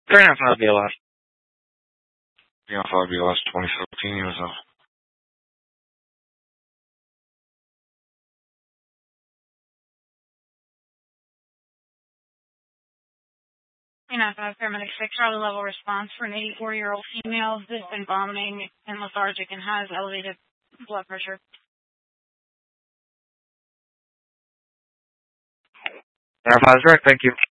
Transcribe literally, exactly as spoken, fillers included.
three nine five B L S. three nine five B L S twenty fifteen years old. three nine five paramedic six, Charlie level response for an eighty-four-year-old female who's been vomiting and lethargic and has elevated blood pressure. Verify is correct, thank you.